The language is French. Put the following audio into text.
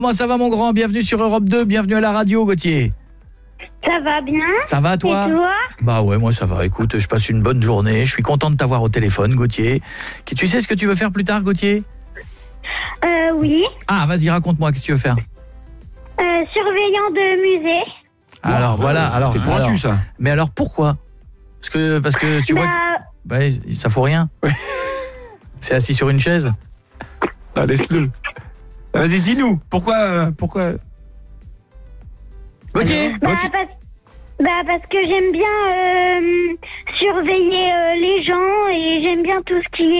Comment ça va mon grand? Bienvenue sur Europe 2, bienvenue à la radio Gauthier. Ça va bien. Ça va toi? Et toi? Bah ouais, moi ça va. Écoute, je passe une bonne journée. Je suis content de t'avoir au téléphone, Gauthier. Tu sais ce que tu veux faire plus tard, Gauthier? Oui. Ah, vas-y, raconte-moi, qu'est-ce que tu veux faire? Surveillant de musée. Alors voilà, alors c'est pointu ça. Mais alors pourquoi? Parce que tu vois que ça fout rien. C'est assis sur une chaise. Ah, laisse-le. Vas-y, dis-nous, pourquoi Gauthier, Parce que j'aime bien surveiller les gens et j'aime bien tout ce qui